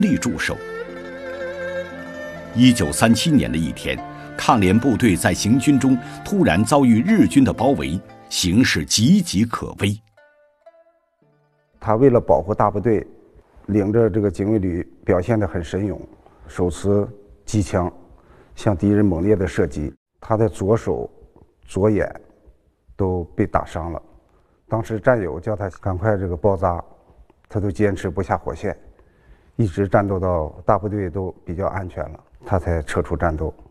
力驻守。1937年的一天，抗联部队在行军中突然遭遇日军的包围，形势岌岌可危。 他为了保护大部队，领着这个警卫旅表现得很神勇，手持机枪向敌人猛烈的射击，他的左手、左眼都被打伤了。当时战友叫他赶快这个包扎，他都坚持不下火线，一直战斗到大部队都比较安全了，他才撤出战斗。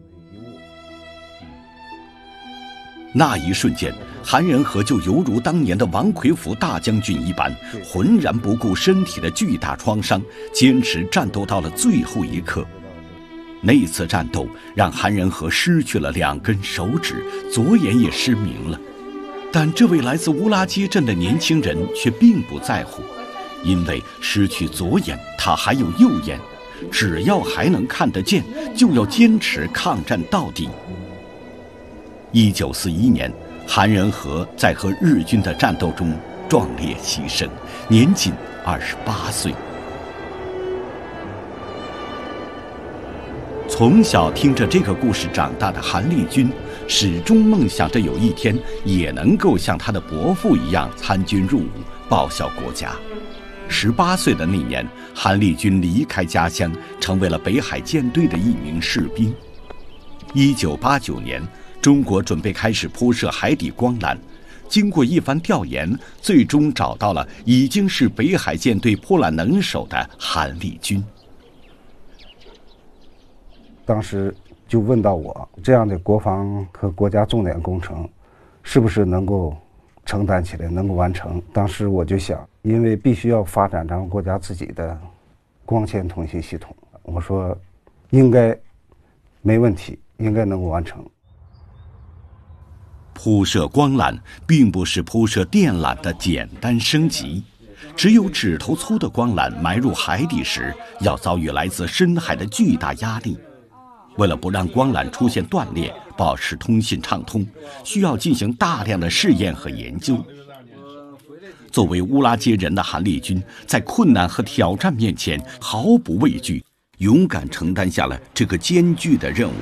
那一瞬间，韩仁和就犹如当年的王魁福大将军一般，浑然不顾身体的巨大创伤，坚持战斗到了最后一刻。那次战斗让韩仁和失去了2根手指，左眼也失明了。但这位来自乌拉街镇的年轻人却并不在乎，因为失去左眼，他还有右眼，只要还能看得见，就要坚持抗战到底。1941年，韩仁和在和日军的战斗中壮烈牺牲，年仅28岁。从小听着这个故事长大的韩立军，始终梦想着有一天也能够像他的伯父一样参军入伍，报效国家。18岁的那年，韩立军离开家乡，成为了北海舰队的一名士兵。1989年，中国准备开始铺设海底光缆，经过一番调研，最终找到了已经是北海舰队破缆能手的韩立军。 当时就问到我，这样的国防和国家重点工程，是不是能够承担起来，能够完成？当时我就想，因为必须要发展咱们国家自己的光纤通信系统，我说应该没问题，应该能够完成。 铺设光缆并不是铺设电缆的简单升级，只有指头粗的光缆埋入海底时，要遭遇来自深海的巨大压力。为了不让光缆出现断裂，保持通信畅通，需要进行大量的试验和研究。作为乌拉街人的韩立军，在困难和挑战面前毫不畏惧，勇敢承担下了这个艰巨的任务。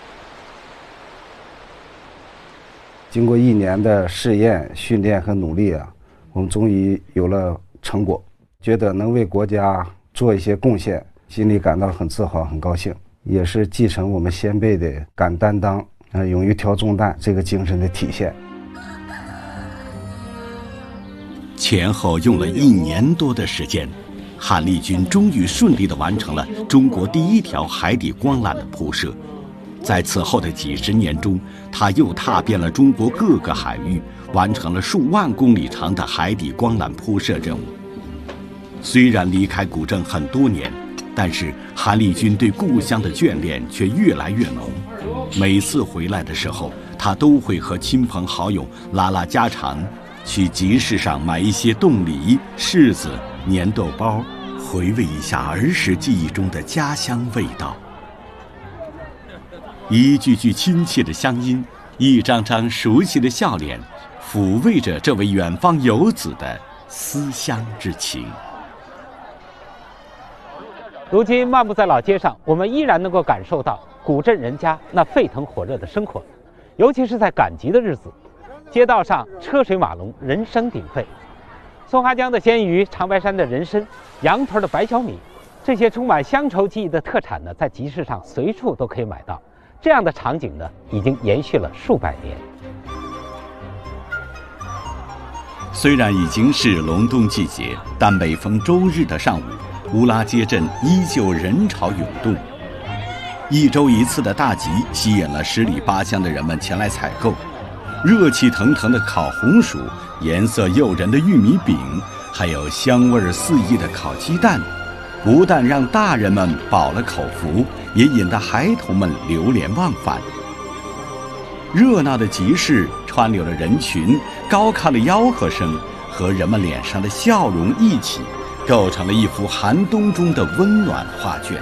经过1年的试验、训练和努力啊，我们终于有了成果，觉得能为国家做一些贡献，心里感到很自豪、很高兴，也是继承我们先辈的敢担当、勇于挑重担这个精神的体现。 前后用了1年多的时间，韩立军终于顺利地完成了中国第1条海底光缆的铺设。在此后的几十年中，他又踏遍了中国各个海域，完成了数万公里长的海底光缆铺设任务。虽然离开古镇很多年，但是韩立军对故乡的眷恋却越来越浓。每次回来的时候，他都会和亲朋好友拉拉家常，去集市上买一些冻梨、柿子、粘豆包，回味一下儿时记忆中的家乡味道。一句句亲切的乡音，一张张熟悉的笑脸，抚慰着这位远方游子的思乡之情。 如今漫步在老街上，我们依然能够感受到古镇人家那沸腾火热的生活，尤其是在赶集的日子，街道上车水马龙，人声鼎沸。松花江的鲜鱼、长白山的人参、羊屯的白小米，这些充满乡愁记忆的特产呢，在集市上随处都可以买到。这样的场景呢，已经延续了数百年。 虽然已经是隆冬季节，但每逢周日的上午，乌拉街镇依旧人潮涌动。1周1次的大集吸引了10里8乡的人们前来采购，热气腾腾的烤红薯、颜色诱人的玉米饼，还有香味四溢的烤鸡蛋，不但让大人们饱了口福，也引得孩童们流连忘返。热闹的集市川流的人群、高亢的吆喝声和人们脸上的笑容一起，构成了一幅寒冬中的温暖画卷。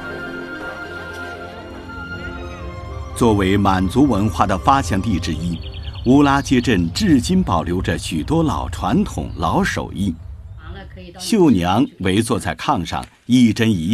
作为满族文化的发祥地之一，乌拉街镇至今保留着许多老传统、老手艺。绣娘围坐在炕上，一针一